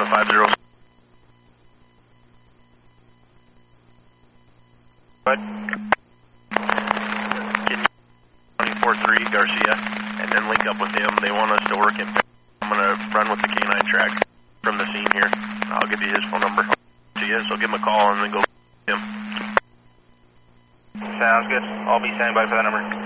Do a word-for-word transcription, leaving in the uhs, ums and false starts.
to five zero. What? Get twenty-four three Garcia, and then link up with him. They want us to work in. I'm going to run with the K nine track from the scene here. I'll give you his phone number. He is, so give him a call and then go with him. Sounds good. I'll be standing by for that number.